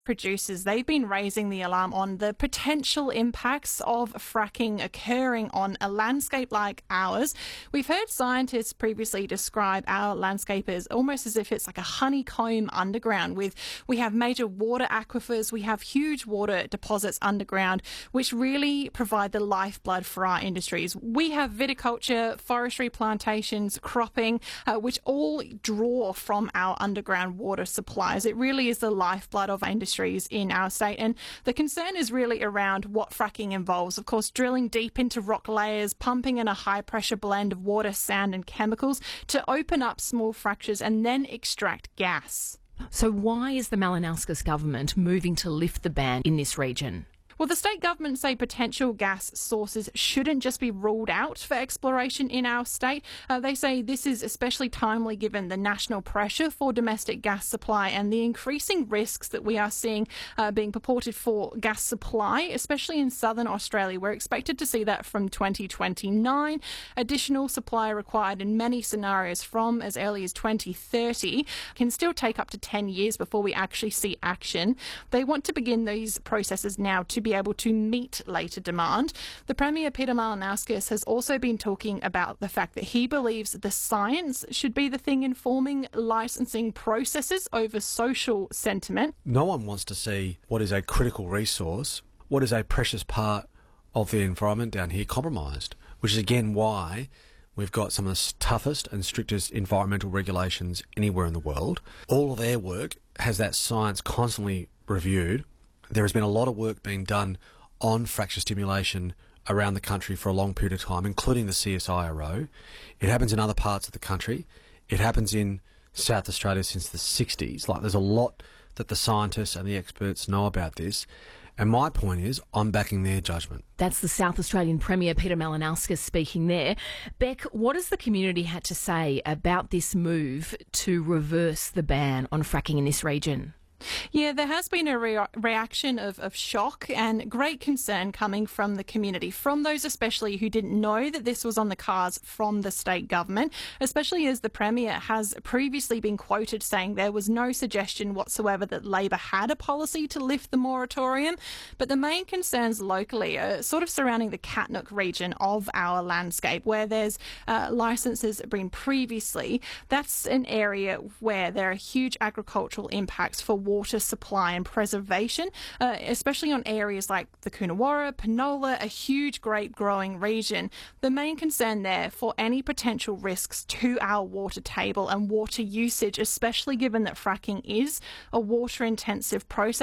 Producers, they've been raising the alarm on the potential impacts of fracking occurring on a landscape like ours. We've heard scientists previously describe our landscape as almost as if it's like a honeycomb underground. We have major water aquifers, we have huge water deposits underground, which really provide the lifeblood for our industries. We have viticulture, forestry plantations, cropping, which all draw from our underground water supplies. It really is the lifeblood of our industries in our state, and the concern is really around what fracking involves. Of course, drilling deep into rock layers, pumping in a high pressure blend of water, sand and chemicals to open up small fractures and then extract gas. So why is the Malinauskas government moving to lift the ban in this region? Well, the state government say potential gas sources shouldn't just be ruled out for exploration in our state. They say this is especially timely given the national pressure for domestic gas supply and the increasing risks that we are seeing being purported for gas supply, especially in southern Australia. We're expected to see that from 2029. Additional supply required in many scenarios from as early as 2030 can still take up to 10 years before we actually see action. They want to begin these processes now to be able to meet later demand. The Premier, Peter Malinauskas, has also been talking about the fact that he believes the science should be the thing informing licensing processes over social sentiment. No one wants to see what is a critical resource, what is a precious part of the environment down here compromised, which is again why we've got some of the toughest and strictest environmental regulations anywhere in the world. All of their work has that science constantly reviewed. There has been a lot of work being done on fracture stimulation around the country for a long period of time, including the CSIRO. It happens in other parts of the country. It happens in South Australia since the 60s. There's a lot that the scientists and the experts know about this. And my point is, I'm backing their judgment. That's the South Australian Premier, Peter Malinauskas, speaking there. Beck, what has the community had to say about this move to reverse the ban on fracking in this region? Yeah, there has been a reaction of shock and great concern coming from the community, from those especially who didn't know that this was on the cards from the state government, especially as the Premier has previously been quoted saying there was no suggestion whatsoever that Labor had a policy to lift the moratorium. But the main concerns locally are sort of surrounding the Katnook region of our landscape, where there's licences been previously. That's an area where there are huge agricultural impacts for water supply and preservation, especially on areas like the Coonawarra, Penola, a huge grape growing region. The main concern there for any potential risks to our water table and water usage, especially given that fracking is a water intensive process.